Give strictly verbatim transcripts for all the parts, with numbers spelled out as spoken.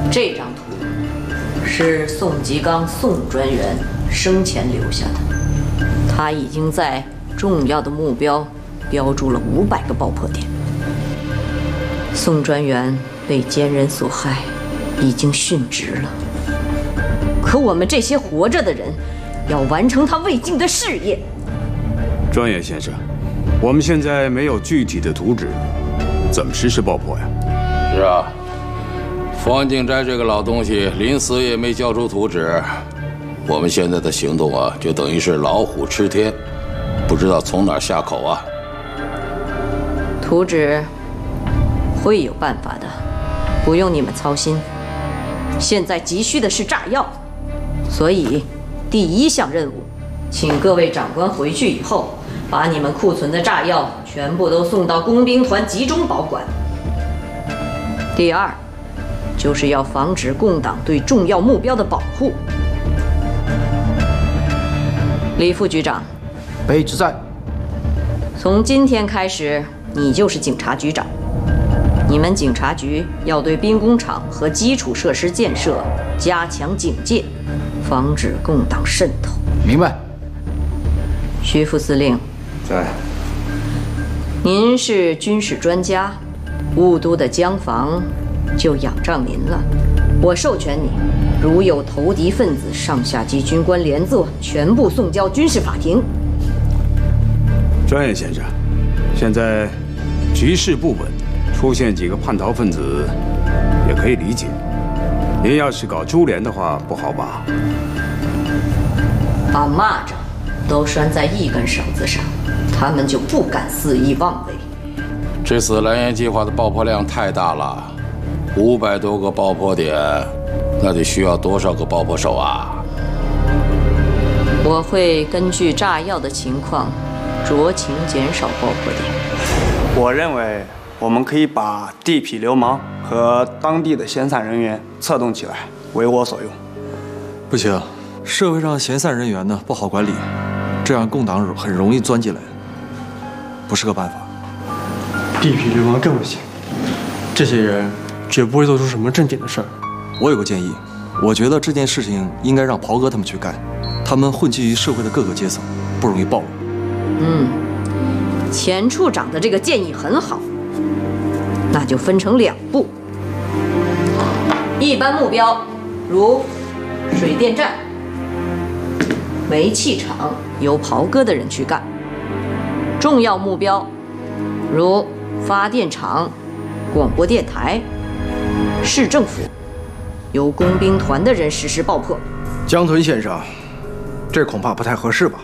这张图是宋吉刚宋专员生前留下的，他已经在重要的目标标注了五百个爆破点。宋专员被奸人所害，已经殉职了。可我们这些活着的人，要完成他未尽的事业。 专员先生，我们现在没有具体的图纸，怎么实施爆破呀？ 是啊，方静斋这个老东西临死也没交出图纸，我们现在的行动啊，就等于是老虎吃天，不知道从哪儿下口啊。 图纸会有办法的，不用你们操心。现在急需的是炸药，所以第一项任务，请各位长官回去以后，把你们库存的炸药全部都送到工兵团集中保管。第二，就是要防止共党对重要目标的保护。李副局长， 北之在。 从今天开始，你就是警察局长。你们警察局要对兵工厂和基础设施建设加强警戒，防止共党渗透。 明白。 徐副司令， 在。 您是军事专家，雾都的江防就仰仗您了。我授权你，如有投敌分子，上下级军官连坐，全部送交军事法庭。 专员先生，现在局势不稳，出现几个叛逃分子也可以理解。您要是搞株连的话，不好吧？ 把蚂蚱都拴在一根绳子上，他们就不敢肆意妄为。 这次蓝岩计划的爆破量太大了，五百多个爆破点，那得需要多少个爆破手啊？ 我会根据炸药的情况，酌情减少爆破点。 我认为我们可以把地痞流氓和当地的闲散人员策动起来，为我所用。 不行，社会上闲散人员呢不好管理，这样共党很容易钻进来，不是个办法。 地痞流氓更不行，这些人绝不会做出什么正经的事儿。 我有个建议，我觉得这件事情应该让袍哥他们去干，他们混迹于社会的各个阶层，不容易暴露。 嗯，钱处长的这个建议很好，那就分成两步。一般目标如水电站、煤气厂，由袍哥的人去干；重要目标如发电厂、广播电台、市政府，由工兵团的人实施爆破。 江屯先生，这恐怕不太合适吧？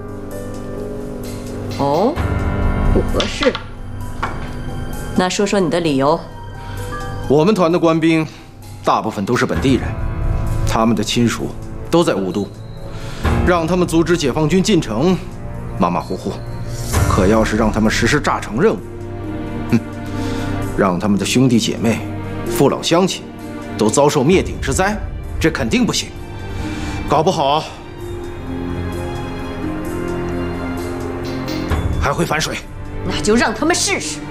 哦，不合适。那说说你的理由。 我们团的官兵大部分都是本地人，他们的亲属都在雾都，让他们阻止解放军进城，马马虎虎。可要是让他们实施炸城任务，哼，让他们的兄弟姐妹、父老乡亲都遭受灭顶之灾，这肯定不行。搞不好还会反水。 那就让他们试试。